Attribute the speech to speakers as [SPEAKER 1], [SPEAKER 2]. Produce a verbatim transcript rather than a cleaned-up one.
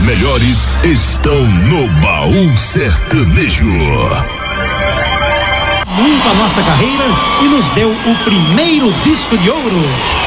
[SPEAKER 1] melhores estão no Baú Sertanejo.
[SPEAKER 2] Muito a nossa carreira e nos deu o primeiro disco de ouro.